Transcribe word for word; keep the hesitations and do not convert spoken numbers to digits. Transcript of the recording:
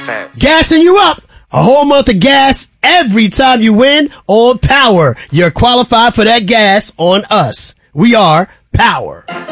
fast. Gassing you up. A whole month of gas every time you win on Power. You're qualified for that gas on us. We are Power.